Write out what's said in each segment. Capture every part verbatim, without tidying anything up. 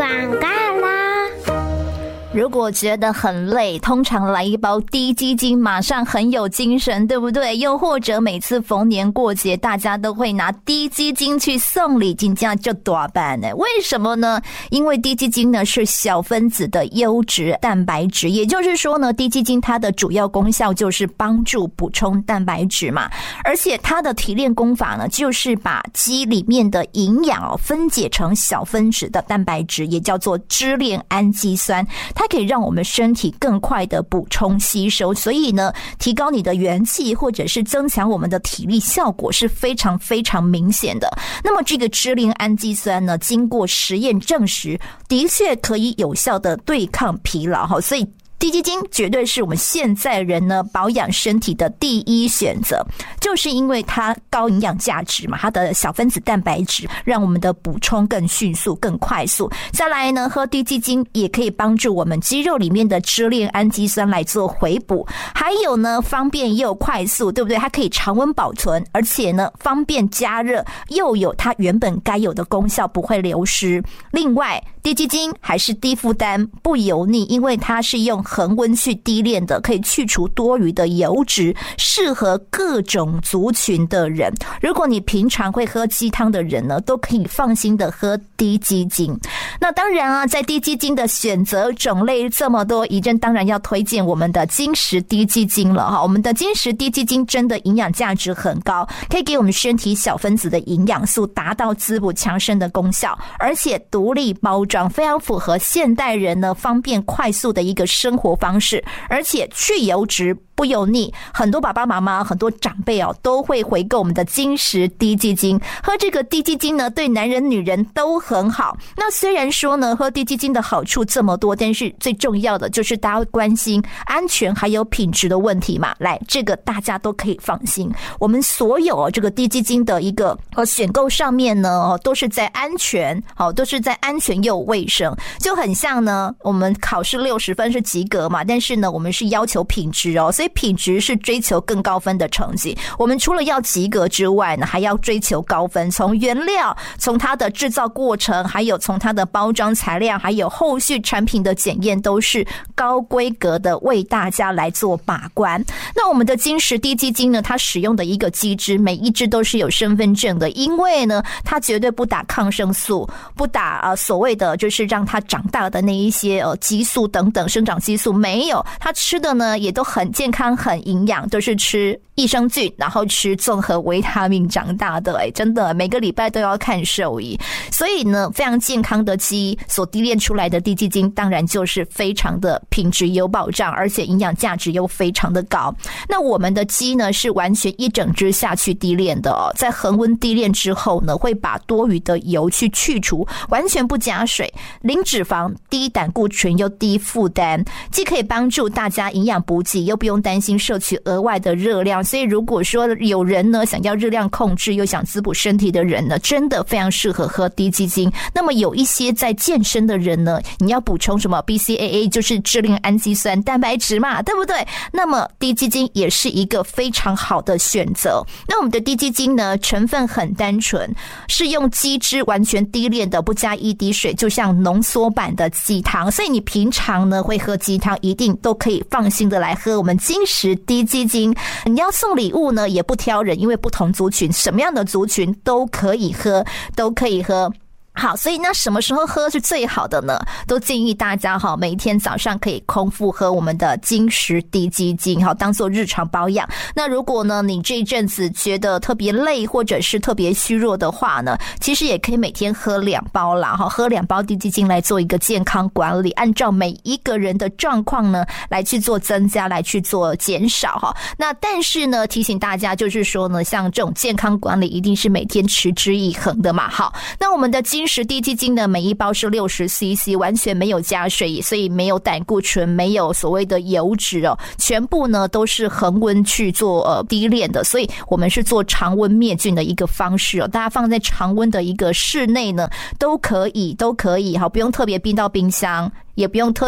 广告啦。 如果觉得很累，通常来一包低基金马上很有精神，对不对？又或者每次逢年过节大家都会拿低基金去送礼金，这样就大办呢？为什么呢？因为低基金呢是小分子的优质蛋白质，也就是说呢，低基金它的主要功效就是帮助补充蛋白质嘛，而且它的提炼工法呢就是把鸡里面的营养哦分解成小分子的蛋白质，也叫做支链氨基酸，它可以让我们身体更快的补充吸收，所以呢，提高你的元气或者是增强我们的体力，效果是非常非常明显的。那么这个支链氨基酸呢，经过实验证实，的确可以有效的对抗疲劳，所以低基金绝对是我们现在人呢保养身体的第一选择，就是因为它高营养价值嘛，它的小分子蛋白质让我们的补充更迅速更快速。再来呢，喝低基金也可以帮助我们肌肉里面的支链氨基酸来做回补，还有呢方便又快速，对不对？它可以常温保存，而且呢方便加热，又有它原本该有的功效，不会流失。另外低基金还是低负担不油腻，因为它是用恒温去低炼的，可以去除多余的油脂，适合各种族群的人。如果你平常会喝鸡汤的人呢，都可以放心的喝低基金。那当然啊，在低基金的选择种类这么多，怡珍当然要推荐我们的金石低基金了哈。我们的金石低基金真的营养价值很高，可以给我们身体小分子的营养素达到滋补强身的功效，而且独立包装，非常符合现代人呢方便快速的一个生活方式，而且去油脂不油腻，很多爸爸妈妈很多长辈哦都会回购我们的金石低基金。喝这个低基金呢对男人女人都很好。那虽然说呢喝低基金的好处这么多，但是最重要的就是大家会关心安全还有品质的问题嘛。来，这个大家都可以放心，我们所有、哦、这个低基金的一个呃选购上面呢、哦、都是在安全、哦、都是在安全又卫生，就很像呢我们考试六十分是及格嘛，但是呢我们是要求品质哦，所以品质是追求更高分的成绩。我们除了要及格之外呢，还要追求高分，从原料，从它的制造过程，还有从它的包装材料，还有后续产品的检验，都是高规格的为大家来做把关。那我们的金石低基金呢，它使用的一个机制，每一支都是有身份证的，因为呢它绝对不打抗生素，不打呃所谓的就是让它长大的那一些呃激素等等生长激素，没有，它吃的呢也都很健康很营养，都是吃益生菌，然后吃综合维他命长大的。哎，真的每个礼拜都要看兽医，所以呢非常健康的鸡所提炼出来的低基金当然就是非常的品质有保障，而且营养价值又非常的高。那我们的鸡呢是完全一整只下去低炼的哦，在恒温低炼之后呢，会把多余的油去去除，完全不加水，零脂肪，低胆固醇又低负担，既可以帮助大家营养补给，又不用担心摄取额外的热量。所以如果说有人呢想要热量控制又想滋补身体的人呢，真的非常适合喝低基金。那么有一些在健身的人呢，你要补充什么 B C A A， 就是支链氨基酸蛋白质嘛，对不对？那么低基金也是一个非常好的选择。那我们的低基金呢，成分很单纯，是用鸡汁完全低炼的，不加一滴水，就像浓缩版的鸡汤。所以你平常呢会喝鸡汤，一定都可以放心的来喝我们金石低基金。你要送礼物呢也不挑人，因为不同族群，什么样的族群都可以喝，都可以喝。好，所以那什么时候喝是最好的呢？都建议大家哈，每一天早上可以空腹喝我们的金石低基金，好，当做日常保养。那如果呢你这一阵子觉得特别累或者是特别虚弱的话呢，其实也可以每天喝两包啦，哈，喝两包低基金来做一个健康管理，按照每一个人的状况呢来去做增加，来去做减少哈。那但是呢提醒大家就是说呢，像这种健康管理一定是每天持之以恒的嘛。好，那我们的金石低基金呢，每一包是六十 C C， 完全没有加水，所以没有胆固醇，没有所谓的油脂哦，全部呢都是恒温去做呃低炼的，所以我们是做常温灭菌的一个方式哦，大家放在常温的一个室内呢都可以，都可以，好，不用特别冰到冰箱，也不用特地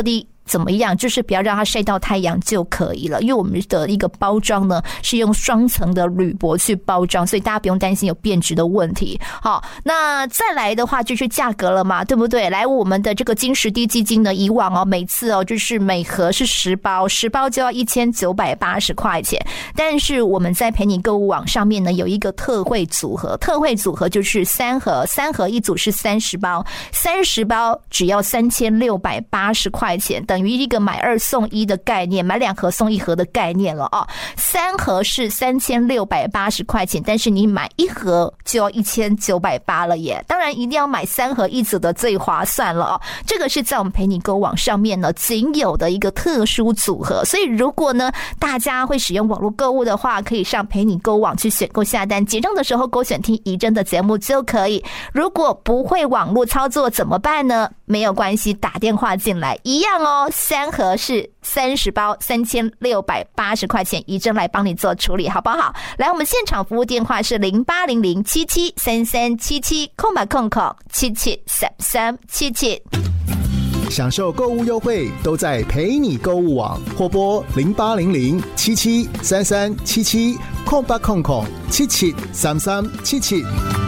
怎么样，就是不要让它晒到太阳就可以了，因为我们的一个包装呢是用双层的铝箔去包装，所以大家不用担心有变质的问题。好，那再来的话就是价格了嘛，对不对？来，我们的这个金石滴鸡精呢，以往哦每次哦就是每盒是十包，十包就要一千九百八十块钱，但是我们在陪你购物网上面呢有一个特惠组合，特惠组合就是三盒，三盒一组是三十包，三十包只要三千六百八十块钱，等于一个买二送一的概念，买两盒送一盒的概念了啊。三盒是三千六百八十块钱，但是你买一盒就要一千九百八了耶。当然一定要买三盒一组的最划算了啊。这个是在我们陪你购物网上面呢仅有的一个特殊组合，所以如果呢大家会使用网络购物的话，可以上陪你购物网去选购下单，结账的时候勾选听怡真的节目就可以。如果不会网络操作怎么办呢？没有关系，打电话进来一样哦。三盒是三十包，三千六百八十块钱，怡真来帮你做处理，好不好？来，我们现场服务电话是零八零零七七三三七七，空白空空七七三三七七。 享受购物优惠都在陪你购物网，或拨零八零零七七三三七七，空八空空七七三三七七。